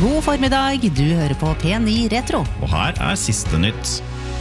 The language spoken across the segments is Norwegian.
God formiddag, du hører på P9 Retro. Og her siste nytt.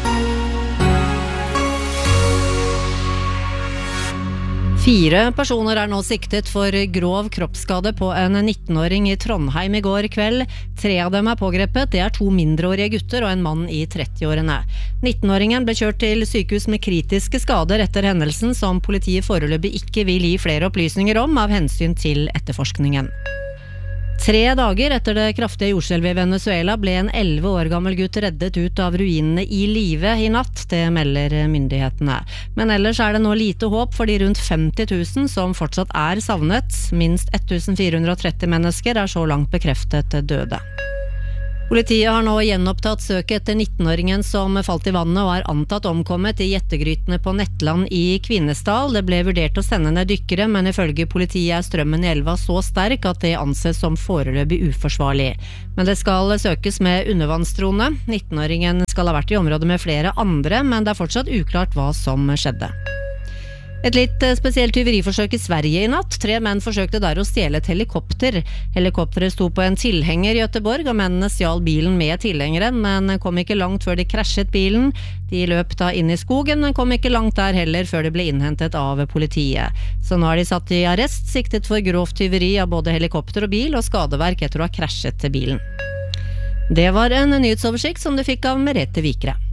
Fire personer nå siktet for grov kroppsskade på en 19-åring i Trondheim i går kveld. 3 av dem pågrepet, det 2 mindreårige gutter og en mann i 30-årene. 19-åringen ble kjørt til sykehus med kritiske skader etter hendelsen som politiet foreløpig ikke vil gi flere opplysninger om av hensyn til etterforskningen. 3 dager etter det kraftige jordskjelvet i Venezuela ble en 11 år gammel gutt reddet ut av ruinene i live i natt, det melder myndighetene. Men ellers det nå lite håp for de rundt 50 000 som fortsatt savnet. Minst 1430 mennesker så langt bekreftet døde. Politiet har nå gjenopptatt søket etter 19-åringen som falt i vannet og antatt omkommet i gjettegrytene på Nettland i Kvinesdal. Det ble vurdert å sende ned dykkere, men ifølge politiet strømmen i elva så sterk at det anses som foreløpig uforsvarlig. Men det skal søkes med undervannsdrone. 19-åringen skal ha vært i området med flere andre, men det fortsatt uklart hva som skjedde. Et litt spesielt tyveriforsøk i Sverige i natt. 3 menn forsøkte der å stjele et helikopter. Helikopteret sto på en tilhenger i Göteborg, og mennene stjal bilen med tilhengeren, men kom ikke langt før de krasjet bilen. De løp da inn i skogen, men kom ikke langt der heller før de ble innhentet av politiet. Så nå de satt i arrest, siktet for grovt tyveri av både helikopter og bil, og skadeverk etter å ha krasjet til bilen. Det var en nyhetsoversikt som du fikk av Merete Vikre.